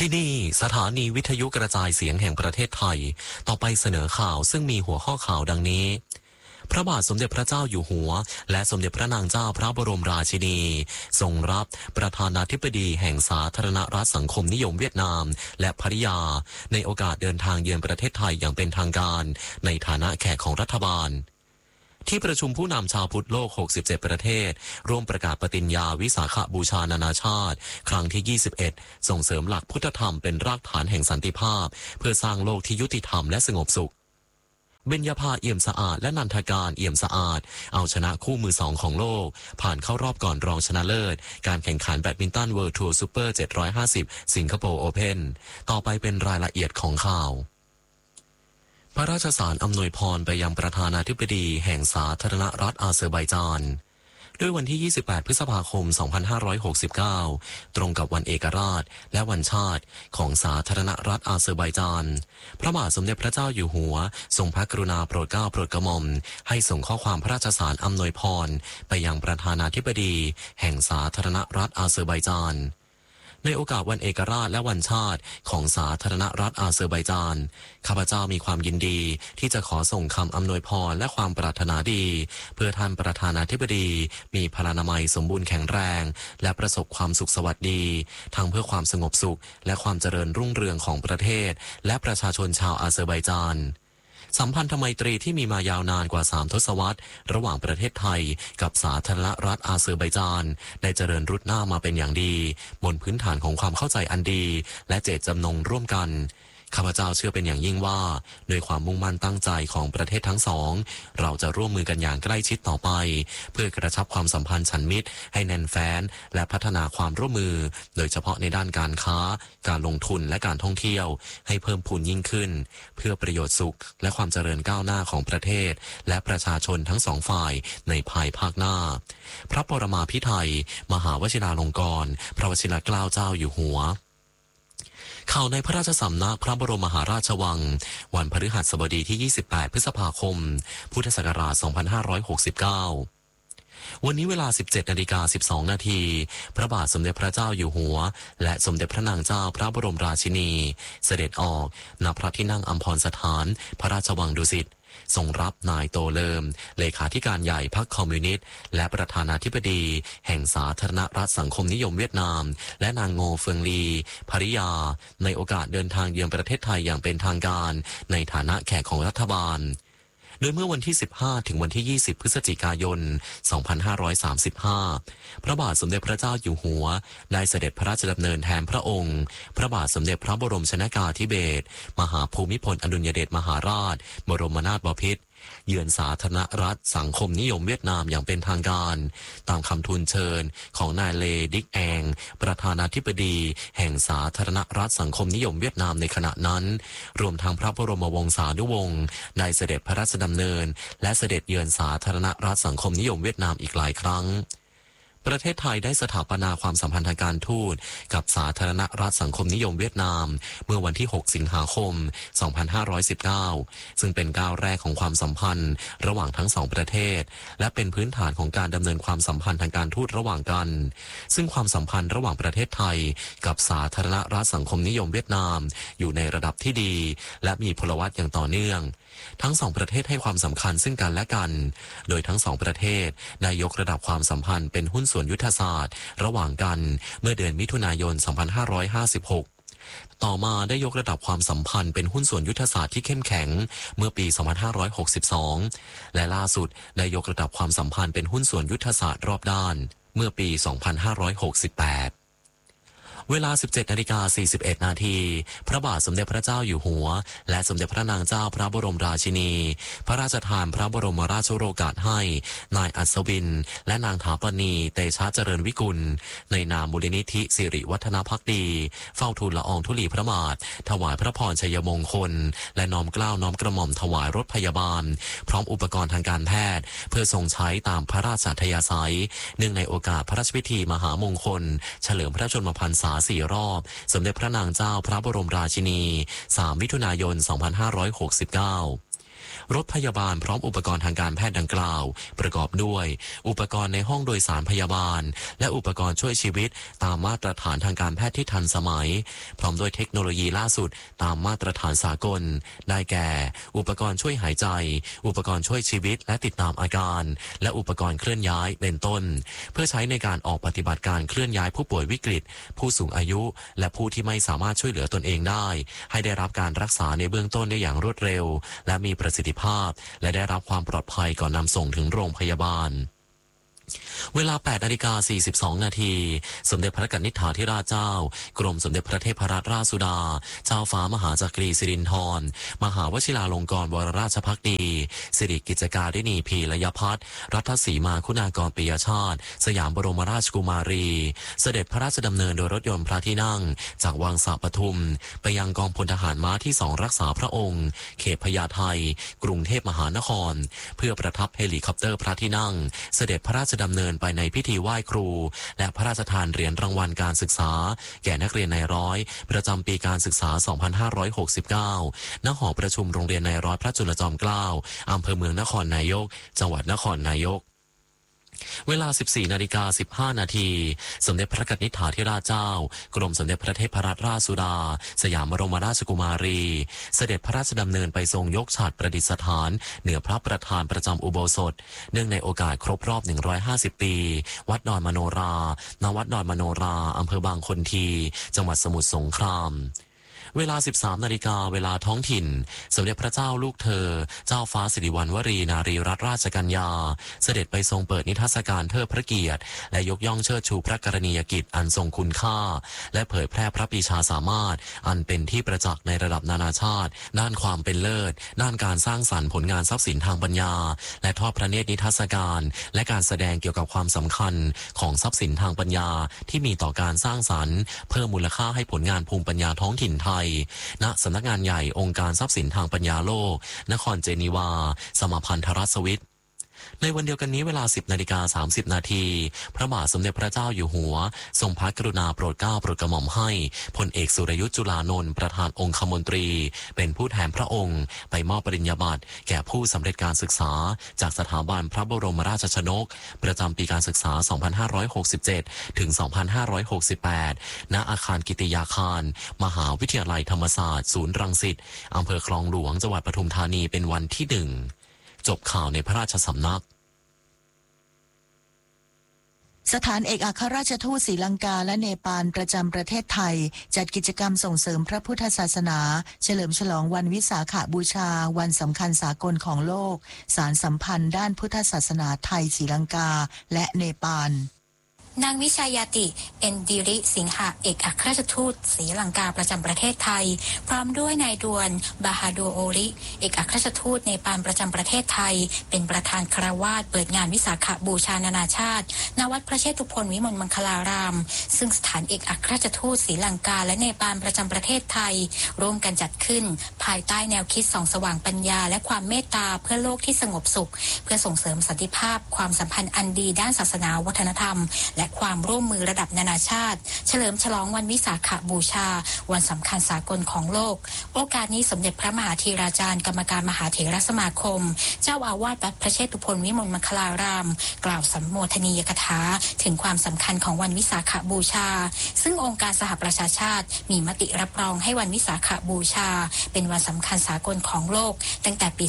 ที่นี่สถานีวิทยุกระจายเสียงแห่งประเทศไทยต่อไปเสนอข่าวซึ่งมีหัวข้อข่าวดังนี้พระบาทสมเด็จพระเจ้าอยู่หัวและสมเด็จพระนางเจ้าพระบรมราชินีทรงรับประธานาธิบดีแห่งสาธารณรัฐสังคมนิยมเวียดนามและภริยาในโอกาสเดินทางเยือนประเทศไทยอย่างเป็นทางการในฐานะแขกของรัฐบาลที่ประชุมผู้นำชาวพุทธโลก 67 ประเทศร่วมประกาศปฏิญญาวิสาขบูชานานาชาติครั้งที่ 21 ส่งเสริมหลักพุทธธรรมเป็นรากฐานแห่งสันติภาพเพื่อสร้างโลกที่ยุติธรรมและสงบสุขเบญญาภาเอี่ยมสะอาดและนันทการเอี่ยมสะอาดเอาชนะคู่มือ2ของโลกผ่านเข้ารอบก่อนรองชนะเลิศการแข่งขันแบดมินตันเวิลด์ทัวร์ซูเปอร์750สิงคโปร์โอเพ่นต่อไปเป็นรายละเอียดของข่าวพระราชสารอำนวยพรไปยังประธานาธิบดีแห่งสาธารณรัฐอาเซอร์ไบจานด้วยวันที่ 28 พฤษภาคม 2569 ตรงกับวันเอกราชและวันชาติของสาธารณรัฐอาเซอร์ไบจานพระบาทสมเด็จพระเจ้าอยู่หัวทรงพระกรุณาโปรดเกล้าโปรดกระหม่อมให้ส่งข้อความพระราชสารอำนวยพรไปยังประธานาธิบดีแห่งสาธารณรัฐอาเซอร์ไบจานในโอกาสวันเอกราชและวันชาติของสาธารณรัฐอาเซอร์ไบจานข้าพเจ้ามีความยินดีที่จะขอส่งคำอำนวยพรและความปรารถนาดีเพื่อท่านประธานาธิบดีมีพลานามัยสมบูรณ์แข็งแรงและประสบความสุขสวัสดีทั้งเพื่อความสงบสุขและความเจริญรุ่งเรืองของประเทศและประชาชนชาวอาเซอร์ไบจานสัมพันธไมตรีที่มีมายาวนานกว่า3ทศวรรษระหว่างประเทศไทยกับสาธารณรัฐอาเซอร์ไบจานได้เจริญรุดหน้ามาเป็นอย่างดีบนพื้นฐานของความเข้าใจอันดีและเจตจำนงร่วมกันข้าพเจ้าเชื่อเป็นอย่างยิ่งว่าด้วยความมุ่งมั่นตั้งใจของประเทศทั้งสองเราจะร่วมมือกันอย่างใกล้ชิดต่อไปเพื่อกระชับความสัมพันธ์ฉันมิตรให้แน่นแฟ้นและพัฒนาความร่วมมือโดยเฉพาะในด้านการค้าการลงทุนและการท่องเที่ยวให้เพิ่มพูนยิ่งขึ้นเพื่อประโยชน์สุขและความเจริญก้าวหน้าของประเทศและประชาชนทั้งสองฝ่ายในภายภาคหน้าพระปรมาภิไธยมหาวชิราลงกรณ์พระวชิรเกล้าเจ้าอยู่หัวข่าวในพระราชสำนักพระบรมมหาราชวังวันพฤหัสบดีที่ 28 พฤษภาคม พุทธศักราช 2569 วันนี้เวลา 17:12 นาทีพระบาทสมเด็จพระเจ้าอยู่หัวและสมเด็จพระนางเจ้าพระบรมราชินีเสด็จออกณพระที่นั่งอัมพรสถานพระราชวังดุสิตทรงรับนายโตเลิมเลขาธิการใหญ่พรรคคอมมิวนิสต์และประธานาธิบดีแห่งสาธารณรัฐสังคมนิยมเวียดนามและนางโงเฟิงลีภริยาในโอกาสเดินทางเยือนประเทศไทยอย่างเป็นทางการในฐานะแขกของรัฐบาลโดยเมื่อวันที่ 15 ถึงวันที่ 20 พฤศจิกายน 2535 พระบาทสมเด็จพระเจ้าอยู่หัวได้เสด็จพระราชดำเนินแทนพระองค์พระบาทสมเด็จพระบรมชนกาธิเบศรมหาภูมิพลอดุลยเดชมหาราชบรมนาถบพิตรเยือนสาธารณรัฐสังคมนิยมเวียดนามอย่างเป็นทางการตามคำทูลเชิญของนายเลดิกแองประธานาธิบดีแห่งสาธารณรัฐสังคมนิยมเวียดนามในขณะนั้นรวมทั้งพระบรมวงศานุวงศ์ได้เสด็จพระราชดำเนินและเสด็จเยือนสาธารณรัฐสังคมนิยมเวียดนามอีกหลายครั้งประเทศไทยได้สถาปนาความสัมพันธ์ทางการทูตกับสาธารณรัฐสังคมนิยมเวียดนามเมื่อวันที่ 6 สิงหาคม 2519 ซึ่งเป็นก้าวแรกของความสัมพันธ์ระหว่างทั้งสองประเทศและเป็นพื้นฐานของการดำเนินความสัมพันธ์ทางการทูตระหว่างกันซึ่งความสัมพันธ์ระหว่างประเทศไทยกับสาธารณรัฐสังคมนิยมเวียดนามอยู่ในระดับที่ดีและมีพลวัตอย่างต่อเนื่องทั้งสองประเทศให้ความสำคัญซึ่งกันและกันโดยทั้งสองประเทศได้ยกระดับความสัมพันธ์เป็นหุ้นส่วนยุทธศาสตร์ระหว่างกันเมื่อเดือนมิถุนายน 2556 ต่อมาได้ยกระดับความสัมพันธ์เป็นหุ้นส่วนยุทธศาสตร์ที่เข้มแข็งเมื่อปี 2562 และล่าสุดได้ยกระดับความสัมพันธ์เป็นหุ้นส่วนยุทธศาสตร์รอบด้านเมื่อปี 2568เวลา 17:41 นาทีพระบาทสมเด็จพระเจ้าอยู่หัวและสมเด็จพระนางเจ้าพระบรมราชินีพระราชทานพระบรมราชโองการให้นายอัศวินและนางถาปณีเตชะเจริญวิกุลในนามมูลนิธิสิริวัฒนภักดีเฝ้าทูลละอองธุลีพระบาทถวายพระพรชัยมงคลและน้อมเกล้าน้อมกระหม่อมถวายรถพยาบาลพร้อมอุปกรณ์ทางการแพทย์เพื่อทรงใช้ตามพระราชอัธยาศัยเนื่องในโอกาสพระราชพิธีมหามงคลเฉลิมพระชนมพรรษา4 รอบสมเด็จพระนางเจ้าพระบรมราชินี3 มิถุนายน 2569 รถพยาบาลพร้อมอุปกรณ์ทางการแพทย์ดังกล่าวประกอบด้วยอุปกรณ์ในห้องโดยสารพยาบาลและอุปกรณ์ช่วยชีวิตตามมาตรฐานทางการแพทย์ที่ทันสมัยพร้อมด้วยเทคโนโลยีล่าสุดตามมาตรฐานสากลได้แก่อุปกรณ์ช่วยหายใจอุปกรณ์ช่วยชีวิตและติดตามอาการและอุปกรณ์เคลื่อนย้ายเป็นต้นเพื่อใช้ในการออกปฏิบัติการเคลื่อนย้ายผู้ป่วยวิกฤตผู้สูงอายุและผู้ที่ไม่สามารถช่วยเหลือตนเองได้ให้ได้รับการรักษาในเบื้องต้นได้อย่างรวดเร็วและมีประสิทธิภาพและได้รับความปลอดภัยก่อนนำส่งถึงโรงพยาบาลเวลา 8:42 นาทีสมเด็จพระกนิษฐาธิราชเจ้ากรมสมเด็จพระเทพรัตนราชสุดาเจ้าฟ้ามหาจักรีสิรินธรมหาวชิราลงกรณ์วรราชภักดีสิริกิจการดินีพีระยพัฒน์รัตศรีมาคุณากรปิยชาติสยามบรมราชกุมารีเสด็จพระราชดำเนินโดยรถยนต์พระที่นั่งจากวังสะปทุมไปยังกองพลทหารม้าที่ 2รักษาพระองค์เขตพญาไทกรุงเทพมหานครเพื่อประทับเฮลิคอปเตอร์พระที่นั่งเสด็จพระราชดำเนินไปในพิธีไหว้ครูและพระราชทานเหรียญรางวัลการศึกษาแก่นักเรียนนายร้อยประจำปีการศึกษา 2569 ณ หอประชุมโรงเรียนนายร้อยพระจุลจอมเกล้าอำเภอเมืองนครนายกจังหวัดนครนายกเวลา 14:15 นาทีสมเด็จพระกนิษฐาธิราชเจ้ากรมสมเด็จพระเทพรัตนราชสุดาสยามบรมราชกุมารีเสด็จพระราชดำเนินไปทรงยกฉาดประดิษฐานเหนือพระประธานประจำอุโบสถเนื่องในโอกาสครบรอบ150ปีวัดดอนมโนราณวัดดอนมโนราอำเภอบางคนทีจังหวัดสมุทรสงครามเวลา 13 นาฬิกาเวลาท้องถิ่นสมเด็จพระเจ้าลูกเธอเจ้าฟ้าสิริวัณวรีนารีรัตนราชกัญญาเสด็จไปทรงเปิดนิทรรศการเทิดพระเกียรติและยกย่องเชิดชูพระกรณียกิจอันทรงคุณค่าและเผยแพร่พระปรีชาสามารถอันเป็นที่ประจักษ์ในระดับนานาชาติด้านความเป็นเลิศด้านการสร้างสรรค์ผลงานทรัพย์สินทางปัญญาและทอดพระเนตรนิทรรศการและการแสดงเกี่ยวกับความสำคัญของทรัพย์สินทางปัญญาที่มีต่อการสร้างสรรค์เพิ่มมูลค่าให้ผลงานภูมิปัญญาท้องถิ่นไทยณสำนักงานใหญ่องค์การทรัพย์สินทางปัญญาโลกนครเจนีวาสมาพันธรัฐสวิตในวันเดียวกันนี้เวลา 10:30 นาทีพระบาทสมเด็จพระเจ้าอยู่หัวทรงพระกรุณาโปรดเกล้าโปรดกระหม่อมให้พลเอกสุรยุทธ์จุลานนท์ประธานองคมนตรีเป็นผู้แทนพระองค์ไปมอบปริญญาบัตรแก่ผู้สำเร็จการศึกษาจากสถาบันพระบรมราชชนกประจำปีการศึกษา 2567 ถึง 2568 ณ อาคารกิติยาคารมหาวิทยาลัยธรรมศาสตร์ศูนย์รังสิตอำเภอคลองหลวงจังหวัดปทุมธานีเป็นวันที่ 1จบข่าวในพระราชสำนักสถานเอกอัครราชทูตศรีลังกาและเนปาลประจำประเทศไทยจัดกิจกรรมส่งเสริมพระพุทธศาสนาเฉลิมฉลองวันวิสาขบูชาวันสำคัญสากลของโลกสารสัมพันธ์ด้านพุทธศาสนาไทยศรีลังกาและเนปาลนางวิชายาติเอ็นดิริสิงหะเอกอัครราชทูตศรีลังกาประจำประเทศไทยพร้อมด้วยนายดวนบาฮาดูโอริเอกอัครราชทูตเนปาลประจำประเทศไทยเป็นประธานคารวาสเปิดงานวิสาขบูชานานาชาติณวัดพระเชตุพนวิมลมังคลารามซึ่งสถานเอกอัครราชทูตศรีลังกาและเนปาลประจำประเทศไทยร่วมกันจัดขึ้นภายใต้แนวคิดส่องสว่างปัญญาและความเมตตาเพื่อโลกที่สงบสุขเพื่อส่งเสริมสันติภาพความสัมพันธ์อันดีด้านศาสนาวัฒนธรรมและความร่วมมือระดับนานาชาติเฉลิมฉลองวันวิสาขบูชาวันสำคัญสากลของโลกโอกาสนี้สมเด็จพระมหาธีราจารย์กรรมการมหาเถรสมาคมเจ้าอาวาสวัดพระเชตุพนวิมลมังคลารามกล่าวสัมโมทนียกถาถึงความสำคัญของวันวิสาขบูชาซึ่งองค์การสหประชาชาติมีมติรับรองให้วันวิสาขบูชาเป็นวันสำคัญสากลของโลกตั้งแต่ปี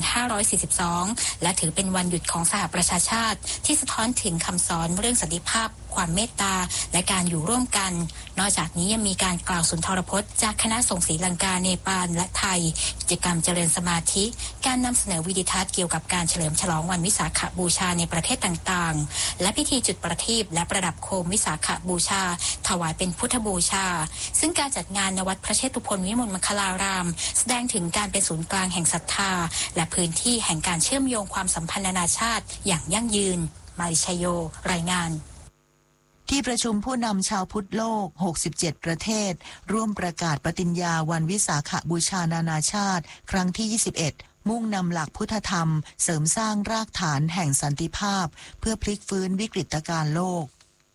2542 และถือเป็นวันหยุดของสหประชาชาติที่สะท้อนถึงคำสอนเรื่องสันติภาพความเมตตาและการอยู่ร่วมกันนอกจากนี้ยังมีการกล่าวสุนทรพจน์จากคณะสงฆ์ศรีลังกาเนปาลและไทยกิจกรรมเจริญสมาธิการนำเสนอวิดิทัศน์เกี่ยวกับการเฉลิมฉลองวันวิสาขบูชาในประเทศต่างๆและพิธีจุดประทีปและประดับโคมวิสาขบูชาถวายเป็นพุทธบูชาซึ่งการจัดงานณวัดพระเชตุพนวิมลมังคลารามแสดงถึงการเป็นศูนย์กลางแห่งศรัทธาและพื้นที่แห่งการเชื่อมโยงความสัมพันธ์นานาชาติอย่างยั่งยืนมาริชโยรายงานที่ประชุมผู้นำชาวพุทธโลก67ประเทศร่วมประกาศปฏิญญาวันวิสาขบูชานานาชาติครั้งที่21มุ่งนำหลักพุทธธรรมเสริมสร้างรากฐานแห่งสันติภาพเพื่อพลิกฟื้นวิกฤตการณ์โลกพ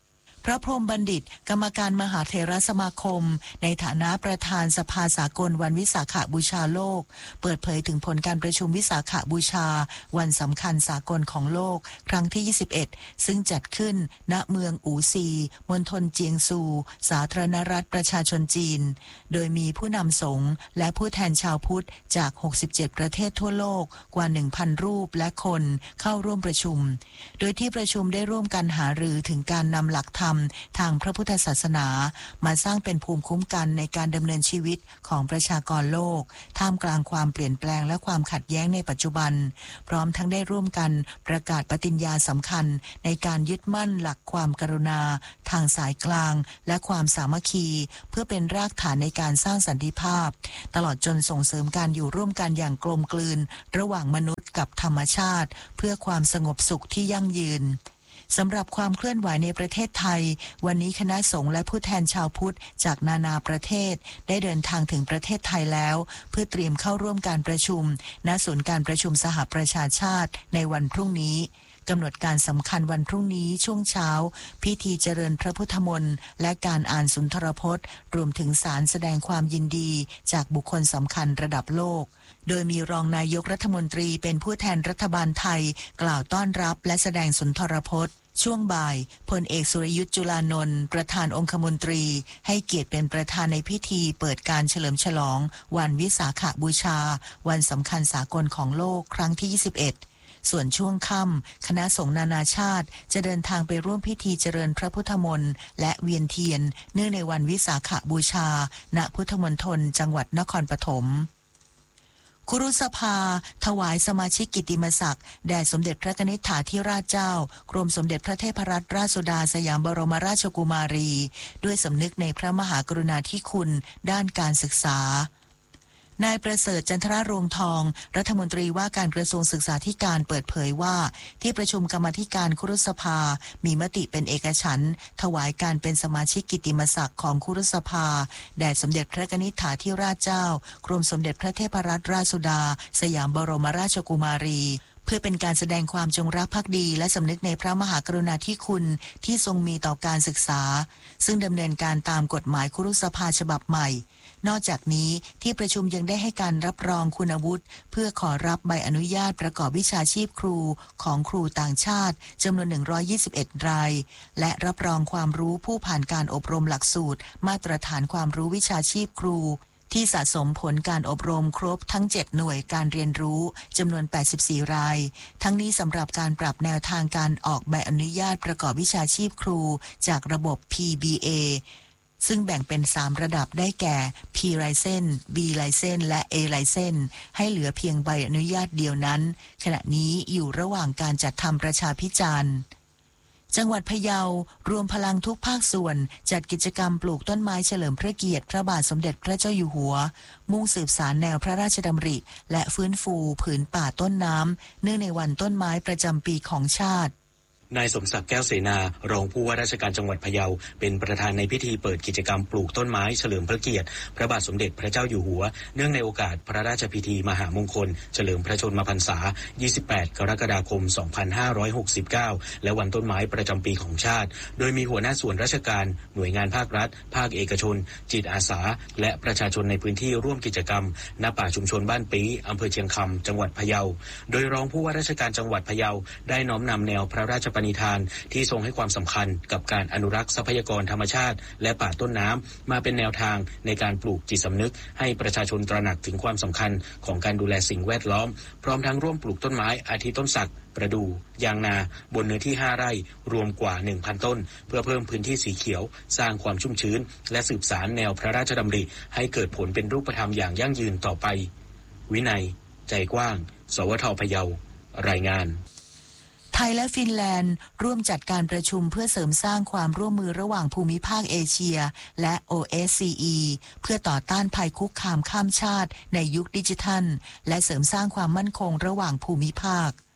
ระพรหมบัณฑิตกรรมการมหาเถรสมาคมในฐานะประธานสภาสากลวันวิสาขบูชาโลกเปิดเผยถึงผลการประชุมวิสาขบูชาวันสำคัญสากลของโลกครั้งที่21ซึ่งจัดขึ้นณเมืองอู่ซีมณฑลเจียงซูสาธารณรัฐประชาชนจีนโดยมีผู้นำสงฆ์และผู้แทนชาวพุทธจาก67ประเทศทั่วโลกกว่า 1,000 รูปและคนเข้าร่วมประชุมโดยที่ประชุมได้ร่วมกันหารือถึงการนำหลักธรรมทางพระพุทธศาสนามาสร้างเป็นภูมิคุ้มกันในการดำเนินชีวิตของประชากรโลกท่ามกลางความเปลี่ยนแปลงและความขัดแย้งในปัจจุบันพร้อมทั้งได้ร่วมกันประกาศปฏิญญาสำคัญในการยึดมั่นหลักความกรุณาทางสายกลางและความสามัคคีเพื่อเป็นรากฐานในการสร้างสันติภาพตลอดจนส่งเสริมการอยู่ร่วมกันอย่างกลมกลืนระหว่างมนุษย์กับธรรมชาติเพื่อความสงบสุขที่ยั่งยืนสำหรับความเคลื่อนไหวในประเทศไทยวันนี้คณะสงฆ์และผู้แทนชาวพุทธจากนานาประเทศได้เดินทางถึงประเทศไทยแล้วเพื่อเตรียมเข้าร่วมการประชุมณศูนย์การประชุมสหประชาชาติในวันพรุ่งนี้กำหนดการสำคัญวันพรุ่งนี้ช่วงเช้าพิธีเจริญพระพุทธมนต์และการอ่านสุนทรพจน์รวมถึงสารแสดงความยินดีจากบุคคลสำคัญระดับโลกโดยมีรองนายกรัฐมนตรีเป็นผู้แทนรัฐบาลไทยกล่าวต้อนรับและแสดงสุนทรพจน์ช่วงบ่ายพลเอกสุรยุทธ์จุลานนท์ประธานองคมนตรีให้เกียรติเป็นประธานในพิธีเปิดการเฉลิมฉลองวันวิสาขบูชาวันสำคัญสากลของโลกครั้งที่21ส่วนช่วงค่ำคณะสงฆ์นานาชาติจะเดินทางไปร่วมพิธีเจริญพระพุทธมนต์และเวียนเทียนเนื่องในวันวิสาขบูชาณพุทธมณฑลจังหวัดนครปฐมคุรุสภาถวายสมาชิกกิตติมศักดิ์แด่สมเด็จพระกนิษฐาธิราชเจ้ากรมสมเด็จพระเทพรัตนราชสุดาสยามบรมราชกุมารีด้วยสำนึกในพระมหากรุณาธิคุณด้านการศึกษานายประเสริฐจันทรรวงทองรัฐมนตรีว่าการกระทรวงศึกษาธิการเปิดเผยว่าที่ประชุมกรรมาธิการคุรุสภามีมติเป็นเอกฉันท์ถวายการเป็นสมาชิกกิตติมศักดิ์ของคุรุสภาแด่สมเด็จพระกนิษฐาธิราชเจ้ากรมสมเด็จพระเทพรัตนราชสุดาสยามบรมราชกุมารีเพื่อเป็นการแสดงความจงรักภักดีและสำนึกในพระมหากรุณาธิคุณที่ทรงมีต่อการศึกษาซึ่งดำเนินการตามกฎหมายคุรุสภาฉบับใหม่นอกจากนี้ที่ประชุมยังได้ให้การรับรองคุณวุฒิเพื่อขอรับใบอนุญาตประกอบวิชาชีพครูของครูต่างชาติจำนวน121รายและรับรองความรู้ผู้ผ่านการอบรมหลักสูตรมาตรฐานความรู้วิชาชีพครูที่สะสมผลการอบรมครบทั้ง7หน่วยการเรียนรู้จำนวน84รายทั้งนี้สำหรับการปรับแนวทางการออกใบอนุญาตประกอบวิชาชีพครูจากระบบ PBAซึ่งแบ่งเป็น3ระดับได้แก่ P License B License และ A License ให้เหลือเพียงใบอนุญาตเดียวนั้นขณะนี้อยู่ระหว่างการจัดทำประชาพิจารณ์จังหวัดพะเยารวมพลังทุกภาคส่วนจัดกิจกรรมปลูกต้นไม้เฉลิมพระเกียรติพระบาทสมเด็จพระเจ้าอยู่หัวมุ่งสืบสานแนวพระราชดำริและฟื้นฟูผืนป่าต้นน้ำเนื่องในวันต้นไม้ประจำปีของชาตินายสมศักดิ์แก้วเสนารองผู้ว่าราชการจังหวัดพะเยาเป็นประธานในพิธีเปิดกิจกรรมปลูกต้นไม้เฉลิมพระเกียรติพระบาทสมเด็จพระเจ้าอยู่หัวเนื่องในโอกาสพระราชพิธีมหามงคลเฉลิมพระชนมพรรษา28กรกฎาคม2569และวันต้นไม้ประจำปีของชาติโดยมีหัวหน้าส่วนราชการหน่วยงานภาครัฐภาคเอกชนจิตอาสาและประชาชนในพื้นที่ร่วมกิจกรรมณป่าชุมชนบ้านปีอำเภอเชียงคำจังหวัดพะเยาโดยรองผู้ว่าราชการจังหวัดพะเยาได้น้อมนำแนวพระราชปณิธานที่ทรงให้ความสำคัญกับการอนุรักษ์ทรัพยากรธรรมชาติและป่าต้นน้ำมาเป็นแนวทางในการปลูกจิตสำนึกให้ประชาชนตระหนักถึงความสำคัญของการดูแลสิ่งแวดล้อมพร้อมทั้งร่วมปลูกต้นไม้อาทิต้นสักประดู่ยางนาบนเนื้อที่5ไร่รวมกว่า 1,000 ต้นเพื่อเพิ่มพื้นที่สีเขียวสร้างความชุ่มชื้นและสืบสานแนวพระราชดำริให้เกิดผลเป็นรูปธรรมอย่างยั่งยืนต่อไปวินัยใจกว้างสวท.พะเยารายงานไทยและฟินแลนด์ร่วมจัดการประชุมเพื่อเสริมสร้างความร่วมมือระหว่างภูมิภาคเอเชียและ OSCE เพื่อต่อต้านภัยคุกคามข้ามชาติในยุคดิจิทัลและเสริมสร้างความมั่นคงระหว่างภูมิภาค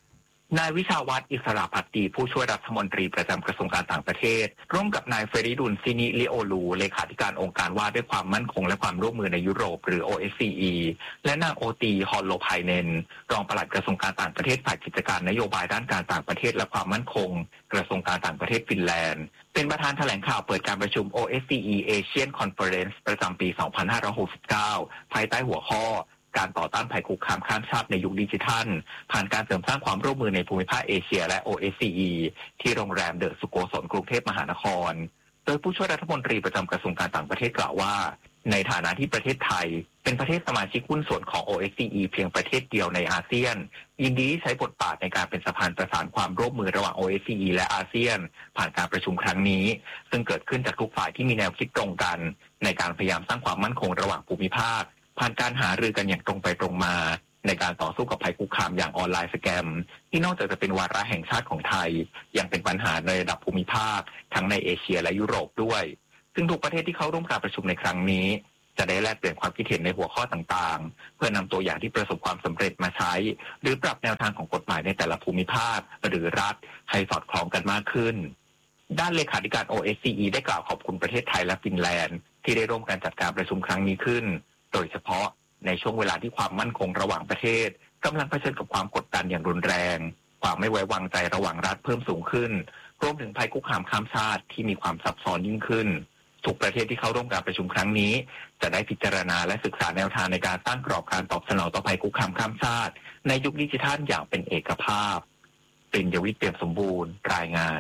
นายวิชาวัฒน์อิสระภักดีผู้ช่วยรัฐมนตรีประจำกระทรวงการต่างประเทศร่วมกับนายเฟริดุลซินิลิโอลูเลขาธิการองค์การว่าด้วยความมั่นคงและความร่วมมือในยุโรปหรือ OSCE และนางโอตีฮอลโลไพเนนรองปลัดกระทรวงการต่างประเทศฝ่ายกิจการนโยบายด้านการต่างประเทศและความมั่นคงกระทรวงการต่างประเทศฟินแลนด์เป็นประธานแถลงข่าวเปิดการประชุม OSCE Asian Conference ประจำปี 2569 ภายใต้หัวข้อการต่อต้านภัยคุกคามข้ามชาติในยุคดิจิทัลผ่านการเสริมสร้างความร่วมมือในภูมิภาคเอเชียและ OSCE ที่โรงแรมเดอะสุโกศลกรุงเทพมหานครโดยผู้ช่วยรัฐมนตรีประจำกระทรวงการต่างประเทศกล่าวว่าในฐานะที่ประเทศไทยเป็นประเทศสมาชิกหุ้นส่วนของ OSCE เพียงประเทศเดียวในอาเซียนยินดีใช้บทบาทในการเป็นสะพานประสานความร่วมมือระหว่าง OSCE และอาเซียนผ่านการประชุมครั้งนี้ซึ่งเกิดขึ้นจากทุกฝ่ายที่มีแนวคิดตรงกันในการพยายามสร้างความมั่นคงระหว่างภูมิภาคผ่านการหารือกันอย่างตรงไปตรงมาในการต่อสู้กับภัยคุกคามอย่างออนไลน์สแกมที่นอกจากจะเป็นวาระแห่งชาติของไทยยังเป็นปัญหาในระดับภูมิภาคทั้งในเอเชียและยุโรปด้วยซึ่งทุกประเทศที่เข้าร่วมการประชุมในครั้งนี้จะได้แลกเปลี่ยนความคิดเห็นในหัวข้อต่างๆเพื่อนำตัวอย่างที่ประสบความสำเร็จมาใช้หรือปรับแนวทางของกฎหมายในแต่ละภูมิภาคหรือรัฐให้สอดคล้องกันมากขึ้นด้านเลขาธิการ OSCE ได้กล่าวขอบคุณประเทศไทยและฟินแลนด์ที่ได้ร่วมกันจัดการประชุมครั้งนี้ขึ้นโดยเฉพาะในช่วงเวลาที่ความมั่นคงระหว่างประเทศกำลังเผชิญกับความกดดันอย่างรุนแรงความไม่ไว้วางใจระหว่างรัฐเพิ่มสูงขึ้นรวมถึงภัยคุกคามข้ามชาติที่มีความซับซ้อนยิ่งขึ้นทุกประเทศที่เข้าร่วมการประชุมครั้งนี้จะได้พิจารณาและศึกษาแนวทางในการตั้งกรอบการตอบสนองต่อภัยคุกคามข้ามชาติในยุคดิจิทัลอย่างเป็นเอกภาพปริญญวิทย์เปี่ยมสมบูรณ์รายงาน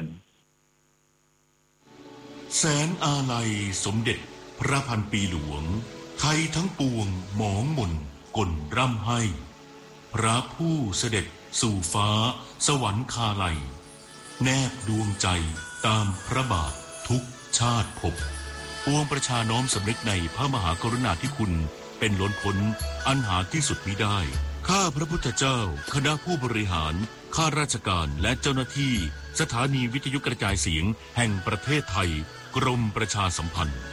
แสนอาลัยสมเด็จพระพันปีหลวงไทยทั้งปวงหมองมนก่นร่ำให้พระผู้เสด็จสู่ฟ้าสวรรคาลัยแนบดวงใจตามพระบาททุกชาติภพปวงประชาน้อมสำนึกในพระมหากรุณาธิคุณเป็นล้นพ้นอันหาที่สุดมิได้ข้าพระพุทธเจ้าคณะผู้บริหารข้าราชการและเจ้าหน้าที่สถานีวิทยุกระจายเสียงแห่งประเทศไทยกรมประชาสัมพันธ์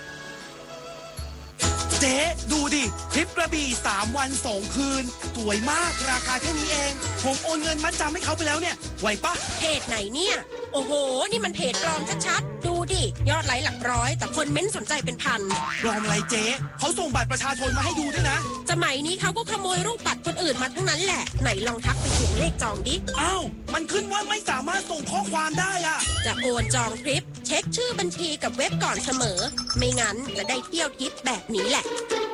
เจ๊ดูดิทริปกระบี่3 วัน 2 คืนสวยมากราคาแค่นี้เองผมโอนเงินมัดจำให้เขาไปแล้วเนี่ยไหวปะเพจไหนเนี่ยโอ้โหนี่มันเพจปลอมชัดๆดูดิยอดไลค์หลักร้อยแต่คนเม้นสนใจเป็นพันปลอมอะไรเจ๊เขาส่งบัตรประชาชนมาให้ดูด้วยนะสมัยนี้เขาก็ขโมยรูปบัตรคนอื่นมาทั้งนั้นแหละไหนลองทักไปถึงเลขจองดิอ้าวมันขึ้นว่าไม่สามารถส่งข้อความได้อะจะโอนจองทริปเช็คชื่อบัญชีกับเว็บก่อนเสมอไม่งั้นจะได้เที่ยวทริปแบบนี้แหละ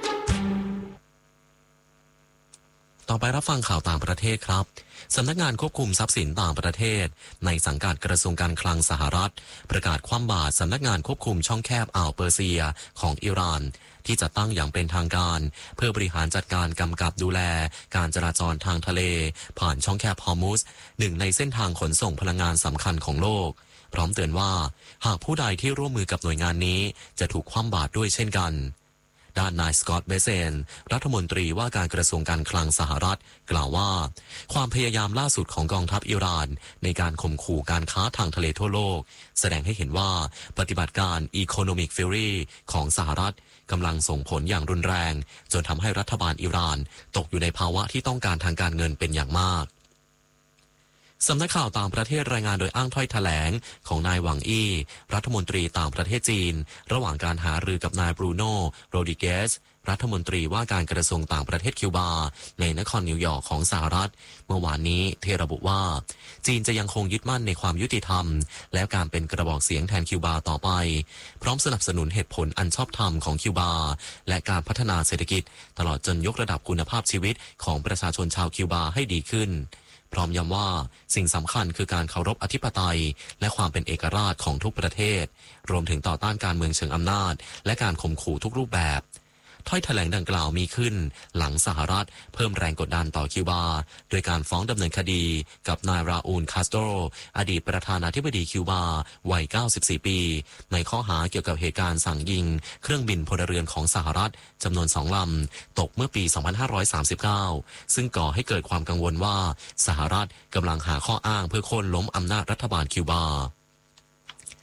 ต่อไปรับฟังข่าวต่างประเทศครับสำนักงานควบคุมทรัพย์สินต่างประเทศในสังกัดกระทรวงการคลังสหรัฐประกาศคว่ำบาตรสำนักงานควบคุมช่องแคบอ่าวเปอร์เซียของอิหร่านที่จะตั้งอย่างเป็นทางการเพื่อบริหารจัดการกำกับดูแลการจราจรทางทะเลผ่านช่องแคบฮอร์มุสหนึ่งในเส้นทางขนส่งพลังงานสำคัญของโลกพร้อมเตือนว่าหากผู้ใดที่ร่วมมือกับหน่วยงานนี้จะถูกคว่ำบาตรด้วยเช่นกันด้านนายสกอตต์เบเซนรัฐมนตรีว่าการกระทรวงการคลังสหรัฐกล่าวว่าความพยายามล่าสุดของกองทัพอิหร่านในการข่มขู่การค้าทางทะเลทั่วโลกแสดงให้เห็นว่าปฏิบัติการ Economic Fury ของสหรัฐกำลังส่งผลอย่างรุนแรงจนทำให้รัฐบาลอิหร่านตกอยู่ในภาวะที่ต้องการทางการเงินเป็นอย่างมากสำนักข่าวต่างประเทศรายงานโดยอ้างถ้อยแถลงของนายหวังอี้รัฐมนตรีต่างประเทศจีนระหว่างการหารือกับนายบรูโน่โรดิเกสรัฐมนตรีว่าการกระทรวงต่างประเทศคิวบาในนครนิวยอร์กของสหรัฐเมื่อวานนี้ที่ระบุว่าจีนจะยังคงยึดมั่นในความยุติธรรมและการเป็นกระบอกเสียงแทนคิวบาต่อไปพร้อมสนับสนุนเหตุผลอันชอบธรรมของคิวบาและการพัฒนาเศรษฐกิจตลอดจนยกระดับคุณภาพชีวิตของประชาชนชาวคิวบาให้ดีขึ้นพร้อมย้ำว่าสิ่งสำคัญคือการเคารพอธิปไตยและความเป็นเอกราชของทุกประเทศรวมถึงต่อต้านการเมืองเชิงอำนาจและการข่มขู่ทุกรูปแบบถ้อยแถลงดังกล่าวมีขึ้นหลังสหรัฐเพิ่มแรงกดดันต่อคิวบาโดยการฟ้องดำเนินคดีกับนายราอูลคาสโตรอดีตประธานาธิบดีคิวบาวัย94 ปีในข้อหาเกี่ยวกับเหตุการณ์สั่งยิงเครื่องบินพลเรือนของสหรัฐจำนวน2 ลำตกเมื่อปี 2539 ซึ่งก่อให้เกิดความกังวลว่าสหรัฐกำลังหาข้ออ้างเพื่อโค่นล้มอำนาจรัฐบาลคิวบา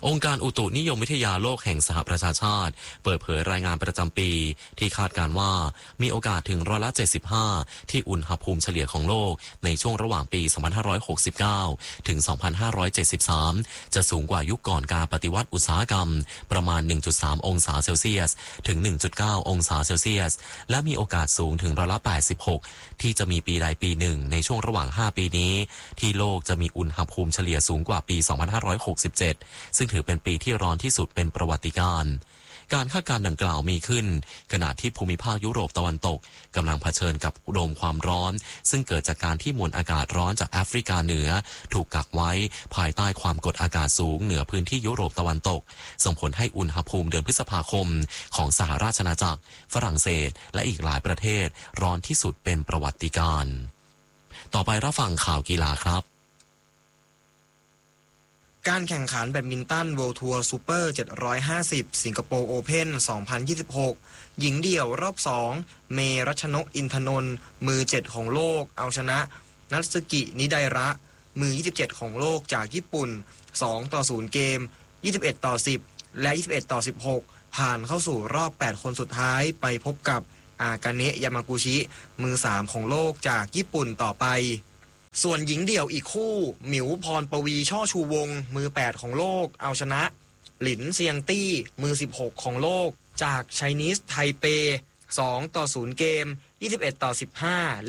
องค์การอุตุนิยมวิทยาโลกแห่งสหประชาชาติเปิดเผยรายงานประจำปีที่คาดการว่ามีโอกาสถึง75%ที่อุณหภูมิเฉลี่ยของโลกในช่วงระหว่างปี 2569 ถึง 2573 จะสูงกว่ายุคก่อนการปฏิวัติอุตสาหกรรมประมาณ 1.3 องศาเซลเซียสถึง 1.9 องศาเซลเซียสและมีโอกาสสูงถึง86%ที่จะมีปีใดปีหนึ่งในช่วงระหว่าง 5 ปีนี้ที่โลกจะมีอุณหภูมิเฉลี่ยสูงกว่าปี 2567 ซึ่งถือเป็นปีที่ร้อนที่สุดเป็นประวัติการณ์การคาดการณ์ดังกล่าวมีขึ้นขณะที่ภูมิภาคยุโรปตะวันตกกำลังเผชิญกับโดมความร้อนซึ่งเกิดจากการที่มวลอากาศร้อนจากแอฟริกาเหนือถูกกักไว้ภายใต้ความกดอากาศสูงเหนือพื้นที่ยุโรปตะวันตกส่งผลให้อุณหภูมิเดือนพฤษภาคมของสหราชอาณาจักรฝรั่งเศสและอีกหลายประเทศร้อนที่สุดเป็นประวัติการณ์ต่อไปรับฟังข่าวกีฬาครับการแข่งขันแบดมินตัน World Tour Super 750 สิงคโปร์โอเพ่น 2026 หญิงเดี่ยวรอบ 2 เมรัชนกอินทนนท์มือ 7 ของโลกเอาชนะนัตสึกินิไดระมือ 27 ของโลกจากญี่ปุ่น 2-0 เกม 21-10 และ 21-16 ผ่านเข้าสู่รอบ 8 คนสุดท้ายไปพบกับอากาเนะยามากุชิ มือ 3 ของโลกจากญี่ปุ่นต่อไปส่วนหญิงเดี่ยวอีกคู่หมิวพรปวีช่อชูวงมือ 8 ของโลกเอาชนะหลินเซียงตี้มือ 16 ของโลกจากไชนีสไทเป 2-0 เกม 21-15 และ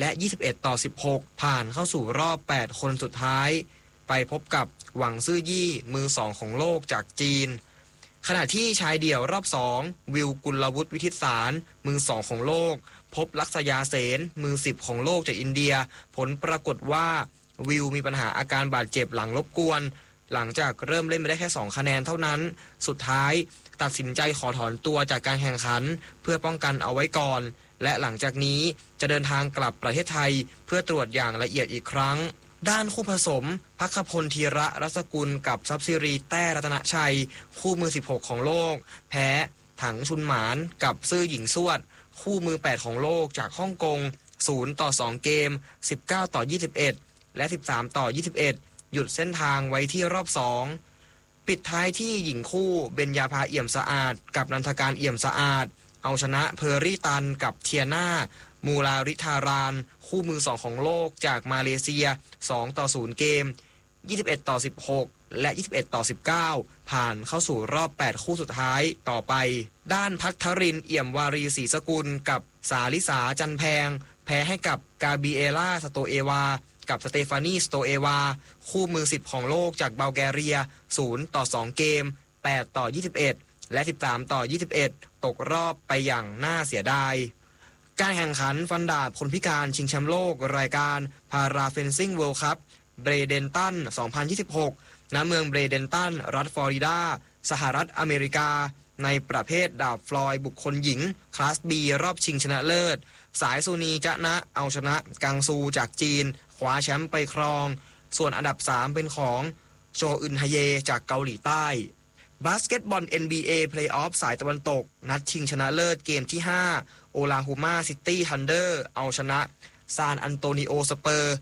21-16 ผ่านเข้าสู่รอบ 8 คนสุดท้ายไปพบกับหวังซื่อยี่มือ 2 ของโลกจากจีนขณะที่ชายเดี่ยวรอบ 2 วิวกุลวุฒิวิทิตสารมือ 2 ของโลกพบลักษยาเสนมือ 10 ของโลกจากอินเดียผลปรากฏว่าวิวมีปัญหาอาการบาดเจ็บหลังรบกวนหลังจากเริ่มเล่นไปได้แค่2คะแนนเท่านั้นสุดท้ายตัดสินใจขอถอนตัวจากการแข่งขันเพื่อป้องกันเอาไว้ก่อนและหลังจากนี้จะเดินทางกลับประเทศไทยเพื่อตรวจอย่างละเอียดอีกครั้งด้านคู่ผสมภัคพลธีระรัศกุลกับทรัพย์สิริแต้รัตนชัยคู่มือ 16 ของโลกแพ้ถังชุนหมานกับซื่อหญิงสวดคู่มือ 8 ของโลกจากฮ่องกง 0-2 เกม 19-21 และ 13-21 หยุดเส้นทางไว้ที่รอบ 2 ปิดท้ายที่หญิงคู่เบญญาภาเอี่ยมสะอาดกับนันทการเอี่ยมสะอาดเอาชนะเพอร์รี่ตันกับเทียนามูลาริธารานคู่มือ 2 ของโลกจากมาเลเซีย 2-0 เกม 21-16 และ 21-19 ผ่านเข้าสู่รอบ 8 คู่สุดท้ายต่อไปด้านภัทรินเอี่ยมวารีศรีสกุลกับสาลิสาจันแพงแพ้ให้กับกาบิเอล่าสโตเอวากับสเตฟานีสโตเอวาคู่มือ 10 ของโลกจากบัลแกเรีย 0-2 เกม 8-21 และ 13-21 ตกรอบไปอย่างน่าเสียดายการแข่งขันฟันดาบคนพิการชิงแชมป์โลกรายการพาราเฟนซิ่งเวิลด์คัพเบรเดนตัน 2026 ณ เมืองเบรเดนตันรัฐฟลอริดาสหรัฐอเมริกาในประเภทดาบฟลอยบุคคลหญิงคลาส B รอบชิงชนะเลิศสายซูนีจะนะเอาชนะกังซูจากจีนคว้าแชมป์ไปครองส่วนอันดับ 3 เป็นของโชอึนฮเยจากเกาหลีใต้บาสเกตบอล NBA Playoff สายตะวันตกนัดชิงชนะเลิศเกมที่ 5 โอลาฮูมาซิตี้ทันเดอร์เอาชนะซานอันโตนิโอสเปอร์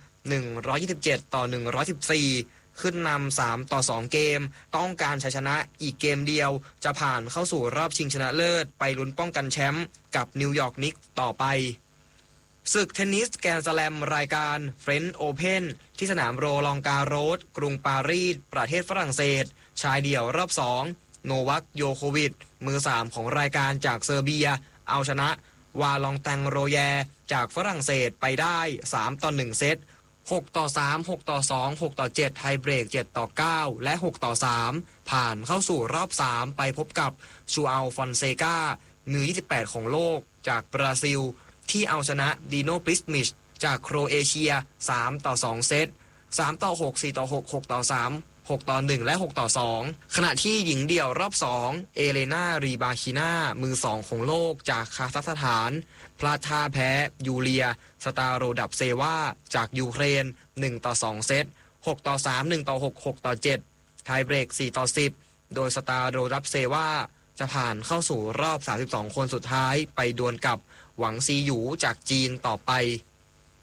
127-114ขึ้นนำ3-2 เกมต้องการชัยชนะอีกเกมเดียวจะผ่านเข้าสู่รอบชิงชนะเลิศไปลุ้นป้องกันแชมป์กับนิวยอร์กนิกส์ต่อไปศึกเทนนิสแกรนด์สแลมรายการเฟรนช์โอเพ่นที่สนามโรลองการโรสกรุงปารีสประเทศฝรั่งเศสชายเดี่ยวรอบ 2 โนวัคโยโควิชมือ 3 ของรายการจากเซอร์เบียเอาชนะวาลองแตงโรแยจากฝรั่งเศสไปได้ 3-1 เซต6-3 6-2 6-7 ไทยเบรก 7-9 และ 6-3 ผ่านเข้าสู่รอบ 3 ไปพบกับชูอัลฟอนเซกามือ 28 ของโลกจากบราซิลที่เอาชนะดีโนปริสมิชจากโครเอเชีย 3-2 เซต 3-6 4-6 6-3 6-1 และ 6-2 ขณะที่หญิงเดี่ยวรอบ 2 เอเลนารีบาคินามือ 2 ของโลกจากคาซัคสถานพลาดท่าแพ้ยูเลียสตาโรดับเซวาจากยูเครน 1-2 เซต 6-3 1-6 6-7 ไทยเบรก 4-10 โดยสตาโรดับเซวาจะผ่านเข้าสู่รอบ 32 คนสุดท้ายไปดวลกับหวังซีหยูจากจีนต่อไป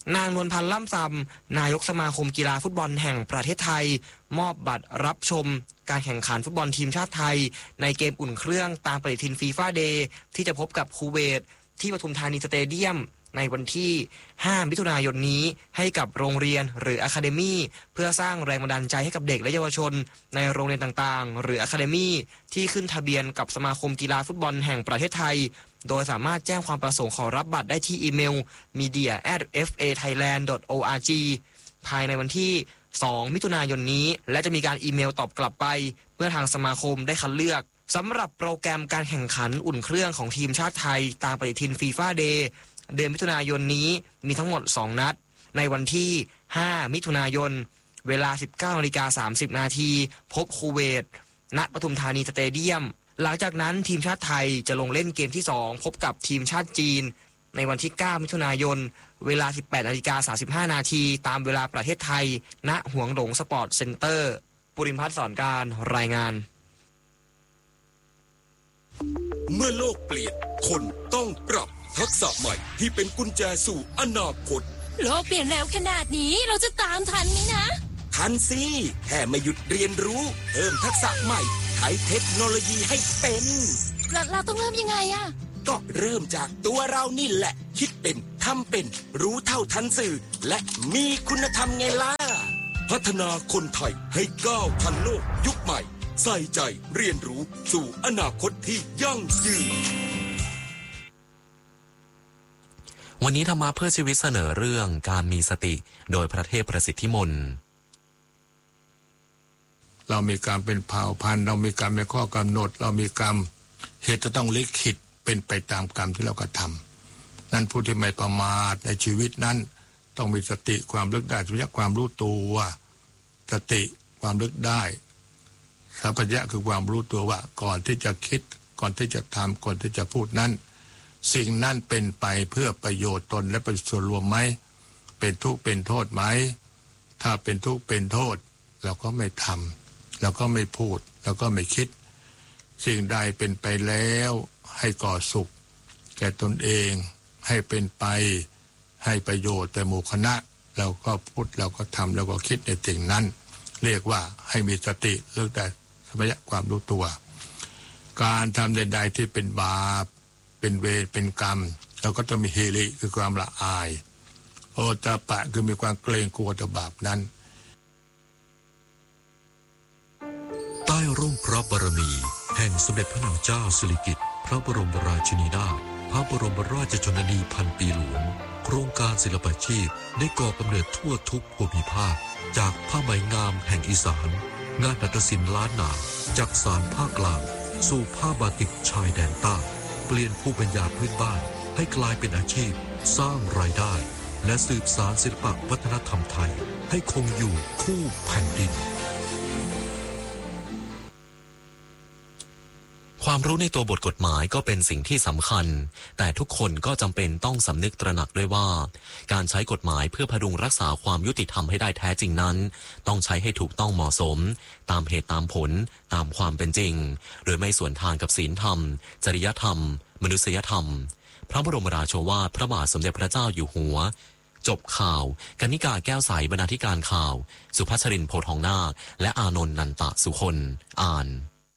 นางนวลพันธ์ล่ำซำนายกสมาคมกีฬาฟุตบอลแห่งประเทศไทยมอบบัตรรับชมการแข่งขันฟุตบอลทีมชาติไทยในเกมอุ่นเครื่องตามปฏิทินฟีฟ่าเดย์ที่จะพบกับคูเวตที่ปทุมธานีสเตเดียมในวันที่ 5 มิถุนายนนี้ให้กับโรงเรียนหรืออะคาเดมี่เพื่อสร้างแรงบันดาลใจให้กับเด็กและเยาวชนในโรงเรียนต่างๆหรืออะคาเดมี่ที่ขึ้นทะเบียนกับสมาคมกีฬาฟุตบอลแห่งประเทศไทยโดยสามารถแจ้งความประสงค์ขอรับบัตรได้ที่อีเมล media@fathailand.org ภายในวันที่ 2 มิถุนายนนี้และจะมีการอีเมลตอบกลับไปเพื่อทางสมาคมได้คัดเลือกสำหรับโปรแกรมการแข่งขันอุ่นเครื่องของทีมชาติไทยตามปฏิทินฟีฟ่าเดย์เดือนมิถุนายนนี้มีทั้งหมด2นัดในวันที่ 5 มิถุนายนเวลา 19:30 น.พบคูเวตณปทุมธานีสเตเดียมหลังจากนั้นทีมชาติไทยจะลงเล่นเกมที่2พบกับทีมชาติจีนในวันที่ 9 มิถุนายนเวลา 18:35 น.ตามเวลาประเทศไทยณหวงหลงสปอร์ตเซ็นเตอร์ปุริมพัฒน์สอนการรายงานเมื่อโลกเปลี่ยนคนต้องปรับทักษะใหม่ที่เป็นกุญแจสู่อนาคตโลกเปลี่ยนแล้วขนาดนี้เราจะตามทันไหมนะทันสิแค่ไม่หยุดเรียนรู้เพิ่มทักษะใหม่ใช้เทคโนโลยีให้เป็นเราต้องเริ่มยังไงอะก็เริ่มจากตัวเรานี่แหละคิดเป็นทำเป็นรู้เท่าทันสื่อและมีคุณธรรมไงล่ะพัฒนาคนไทยให้ก้าวทันโลกยุคใหม่ใส่ใจเรียนรู้สู่อนาคตที่ยั่งยืนวันนี้ธรรมะเพื่อชีวิตเสนอเรื่องการมีสติโดยพระเทพประสิทธิมนต์เรามีกรรมเป็นเผ่าพันธุ์เรามีกรรมเป็นข้อกำหนดเรามีกรรมเหตุจะต้องลิขิตเป็นไปตามกรรมที่เรากระทำนั้นผู้ที่ไม่ประมาทในชีวิตนั้นต้องมีสติความลึกได้สัมปชัญญะความรู้ตัวสติความลึกได้สัมปชัญญะคือความรู้ตัวว่าก่อนที่จะคิดก่อนที่จะทำก่อนที่จะพูดนั้นสิ่งนั้นเป็นไปเพื่อประโยชน์ตนและประโยชน์ส่วนรวมไหมเป็นทุกข์เป็นโทษไหมถ้าเป็นทุกข์เป็นโทษเราก็ไม่ทำเราก็ไม่พูดเราก็ไม่คิดสิ่งใดเป็นไปแล้วให้ก่อสุขแก่ตนเองให้เป็นไปให้ประโยชน์แต่หมู่คณะเราก็พูดเราก็ทำเราก็คิดในสิ่งนั้นเรียกว่าให้มีสติเรื่องแต่สัมปชัญญะความรู้ตัวการทำใดๆที่เป็นบาปเป็นเวรเป็นกรรมเราก็ต้องมีเฮริคือความละอายโอตปะคือมีความเกรงกลัวต่อบาปนั้นใต้ร่มพระบารมีแห่งสมเด็จพระนางเจ้าสิริกิติ์พระบรมราชินีนาถพระบรมราชชนนีพันปีหลวงโครงการศิลปาชีพได้ก่อกำเนิดทั่วทุกภูมิภาคจากผ้าไหมงามแห่งอีสานงานนาฏศิลป์ล้านนาจากสานภาคกลางสู่ผ้าบาติกชายแดนใต้เปลี่ยนภูมิปัญญาพื้นบ้านให้กลายเป็นอาชีพสร้างรายได้และสืบสานศิลปวัฒนธรรมไทยให้คงอยู่คู่แผ่นดินความรู้ในตัวบทกฎหมายก็เป็นสิ่งที่สำคัญแต่ทุกคนก็จำเป็นต้องสำนึกตระหนักด้วยว่าการใช้กฎหมายเพื่อพดุงรักษาความยุติธรรมให้ได้แท้จริงนั้นต้องใช้ให้ถูกต้องเหมาะสมตามเหตุตามผลตามความเป็นจริงโดยไม่สวนทางกับศีลธรรมจริยธรรมมนุษยธรรมพระบรมราโชวาทพระบาทสมเด็จพระเจ้าอยู่หัวจบข่าวกนิกาแก้วใสบรรณาธิการข่าวสุภัชรินทร์โพธิ์ทองนาคและอานนท์นันตะสุคนอ่าน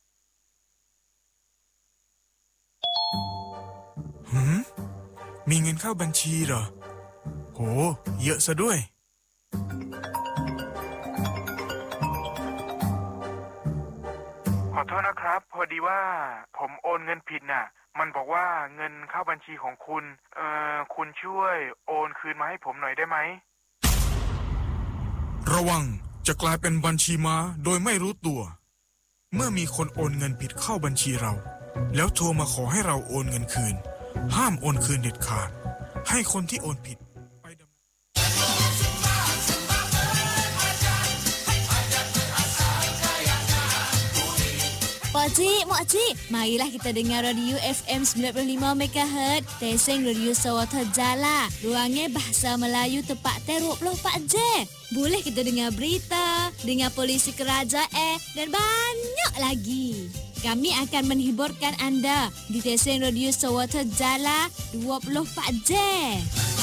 มีเงินเข้าบัญชีเหรอโหเยอะซะด้วยขอโทษนะครับพอดีว่าผมโอนเงินผิดน่ะมันบอกว่าเงินเข้าบัญชีของคุณคุณช่วยโอนคืนมาให้ผมหน่อยได้ไหมระวังจะกลายเป็นบัญชีม้าโดยไม่รู้ตัวเมื่อมีคนโอนเงินผิดเข้าบัญชีเราแล้วโทรมาขอให้เราโอนเงินคืนห้ามโอนคืนเด็ดขาดให้คนที่โอนผิดไปดำเนิน Pakcik, makcik, marilah kita dengar radio FM 95 MHz, Teseng Radio Sawata Jala. Ruangnya bahasa Melayu tepat 24 jam. Boleh kita dengar berita, dengar polisi kerajaan dan banyak lagi. Kami akan menghiburkan anda di Teseng Radio Sawata Jala 24 jam.